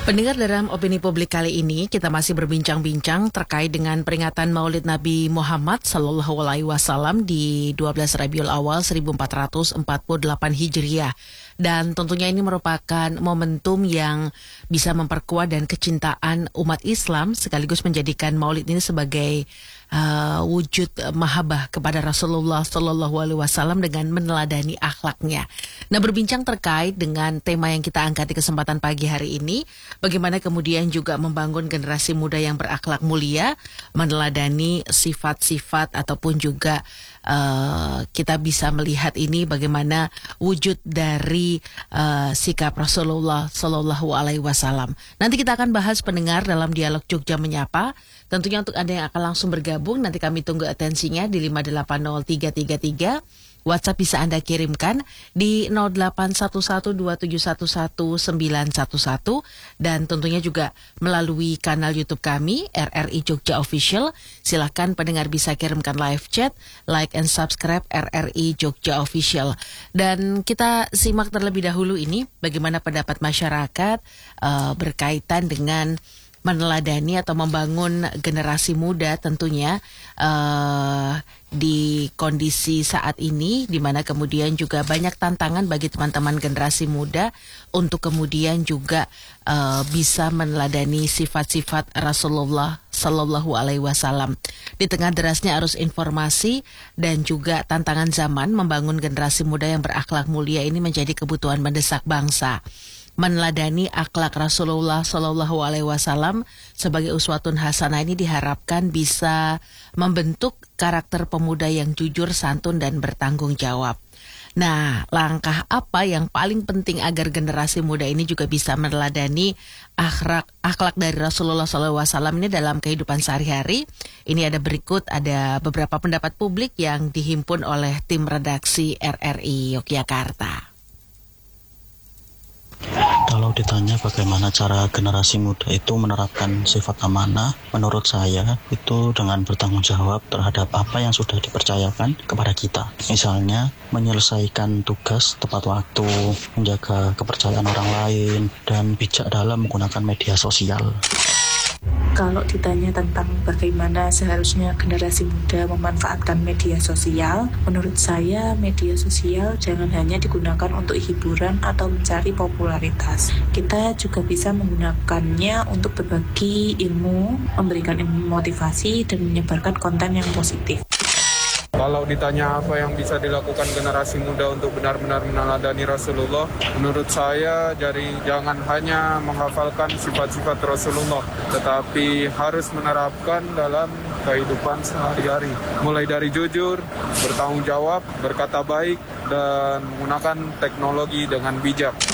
Pendengar, dalam opini publik kali ini kita masih berbincang-bincang terkait dengan peringatan Maulid Nabi Muhammad Sallallahu Alaihi Wasallam di 12 Rabiul Awal 1448 Hijriah. Dan tentunya ini merupakan momentum yang bisa memperkuat dan kecintaan umat Islam sekaligus menjadikan Maulid ini sebagai wujud mahabbah kepada Rasulullah Sallallahu Alaihi Wasallam dengan meneladani akhlaknya. Nah, berbincang terkait dengan tema yang kita angkat di kesempatan pagi hari ini, bagaimana kemudian juga membangun generasi muda yang berakhlak mulia, meneladani sifat-sifat ataupun juga kita bisa melihat ini bagaimana wujud dari sikap Rasulullah Sallallahu Alaihi Wasallam. Nanti kita akan bahas, pendengar, dalam dialog Jogja Menyapa. Tentunya untuk Anda yang akan langsung bergabung, nanti kami tunggu atensinya di 580-333. WhatsApp bisa Anda kirimkan di 0811271111 dan tentunya juga melalui kanal YouTube kami RRI Jogja Official. Silakan pendengar bisa kirimkan live chat, like and subscribe RRI Jogja Official. Dan kita simak terlebih dahulu ini bagaimana pendapat masyarakat berkaitan dengan meneladani atau membangun generasi muda tentunya di kondisi saat ini, di mana kemudian juga banyak tantangan bagi teman-teman generasi muda untuk kemudian juga bisa meneladani sifat-sifat Rasulullah Sallallahu Alaihi Wasallam. Di tengah derasnya arus informasi dan juga tantangan zaman, membangun generasi muda yang berakhlak mulia ini menjadi kebutuhan mendesak bangsa. Meneladani akhlak Rasulullah Sallallahu Alaihi Wasallam sebagai uswatun hasanah ini diharapkan bisa membentuk karakter pemuda yang jujur, santun, dan bertanggung jawab. Nah, langkah apa yang paling penting agar generasi muda ini juga bisa meneladani akhlak dari Rasulullah Sallallahu Alaihi Wasallam ini dalam kehidupan sehari-hari? Ini ada beberapa pendapat publik yang dihimpun oleh tim redaksi RRI Yogyakarta. Kalau ditanya bagaimana cara generasi muda itu menerapkan sifat amanah, menurut saya itu dengan bertanggung jawab terhadap apa yang sudah dipercayakan kepada kita. Misalnya menyelesaikan tugas tepat waktu, menjaga kepercayaan orang lain, dan bijak dalam menggunakan media sosial. Kalau ditanya tentang bagaimana seharusnya generasi muda memanfaatkan media sosial, menurut saya media sosial jangan hanya digunakan untuk hiburan atau mencari popularitas. Kita juga bisa menggunakannya untuk berbagi ilmu, memberikan ilmu motivasi, dan menyebarkan konten yang positif. Kalau ditanya apa yang bisa dilakukan generasi muda untuk benar-benar meneladani Rasulullah, menurut saya jangan hanya menghafalkan sifat-sifat Rasulullah, tetapi harus menerapkan dalam kehidupan sehari-hari. Mulai dari jujur, bertanggung jawab, berkata baik, dan menggunakan teknologi dengan bijak.